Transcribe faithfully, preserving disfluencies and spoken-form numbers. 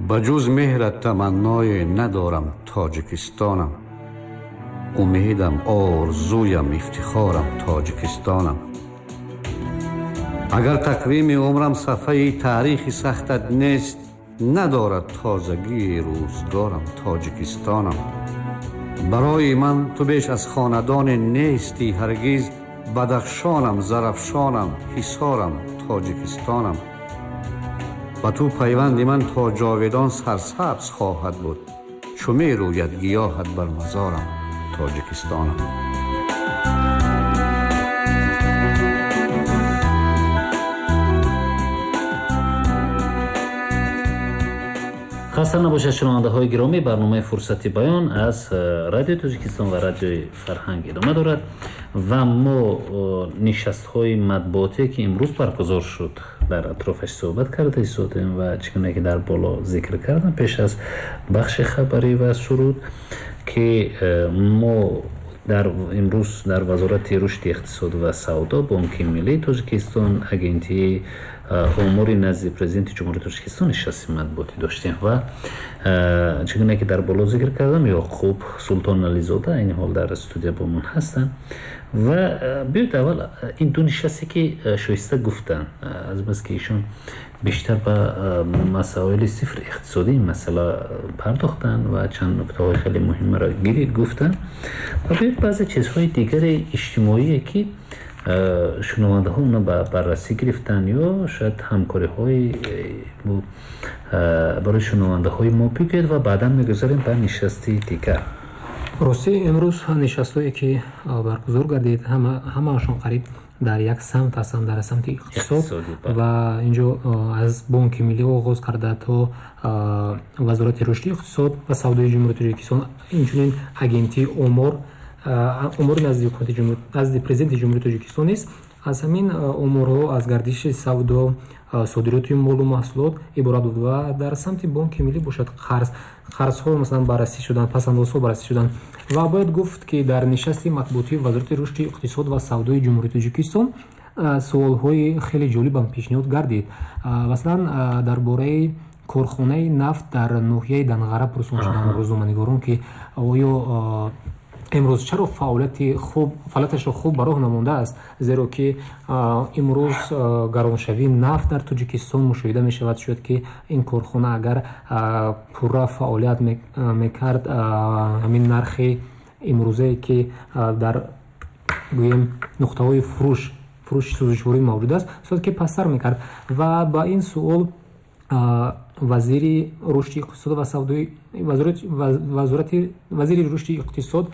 ба ҷуз меҳрат таманное надорам тоҷикистонам. умедам, орзуям, ифтихорам тоҷикистонам. агар тақвими умрам сафҳаи таърихи сахтат нест, надорад тозагии рӯзгорам тоҷикистонам. барои ман ту беш аз хонадоне нестӣ ҳаргиз, бадахшонам, зарафшонам, ҳисорам тоҷикистонам. ба ту пайванди ман то ҷоведон сарсабз хоҳад буд, чу мерӯяд гиёҳат бар мазорам тоҷикистонам. хаста набошед шунавандаҳои гиромӣ, барномаи фурсати баён аз радиои Тоҷикистон ва радиои Фарҳанг идома дорад ва мо нишастҳои матбуотие ки имрӯз баргузор шуд дар атрофаш суҳбат карда истодем ва чӣ гуна ки дар боло зикр кардам пеш аз бахши хабарӣ ва суруд ки мо дар имрӯз дар вазорати рушди иқтисод ва савдо Бонки Миллии Тоҷикистон агентии умури назди президенти ҷумҳурии Тоҷикистон нишасти матбуотӣ доштем ва чӣ гуна ки дар боло зикр кардам, Ёқуб Султонализода айни ҳол дар студия бо мон ҳастанд ва биёед аввал ин ду нишасте ки шоиста гуфтанд, азбас ки ишон бештар ба масоили сифр иқтисодии масъала пардохтанд ва чанд нуктаҳои хеле муҳимро гирид гуфтанд ва биёед баъзе чизҳои дигари иҷтимоие ки шунавандаҳо уна ба баррасӣ гирифтанд ё шояд ҳамкориҳои барои шунавандаҳои мо бигӯед ва баъдан мегузарем ба нишасти дигар. рости имрӯз нишастое ки баргузор гардид ҳамаашон қариб дар як самт ҳастанд, дар самти иқтисод ва инҷо аз Бонки Миллӣ оғоз карда то вазорати рушди иқтисод ва савдои ҷумҳурии Тоҷикистон, инчунин агентии омор умури назди назди президенти ҷумҳурии Тоҷикистон нест. аз ҳамин умурҳо аз гардиши савдо, содироти молу маҳсулот иборат буд ва дар самти Бонки Миллӣ бошад қарз қарзҳо масалан баррасӣ шуданд, пасандозҳо баррасӣ шуданд ва бояд гуфт ки дар нишасти матбуотии вазорати рушди иқтисод ва савдои ҷумҳурии Тоҷикистон суолҳои хеле ҷолибам пешниҳод гардид. Масалан дар бораи корхонаи нафт дар ноҳияи Данғара пурсида шуданд рӯзноманигорон ки оё имрӯз чаро фаъолияти хуб фаъолияташро хуб ба роҳ намондааст, зеро ки имрӯз гароншавии нафт дар Тоҷикистон мушоҳида мешавад. Шояд ки ин корхона агар пурра фаъолият мекард, ҳамин нархи имрӯзае ки дар гӯем нуқтаҳои фурӯш фурӯши сӯзишворӣ мавҷуд аст, шояд ки пастар мекард. ва ба ин суол вазири рушди иқтисод ва савдои вазорати вазирати вазири рушди иқтисод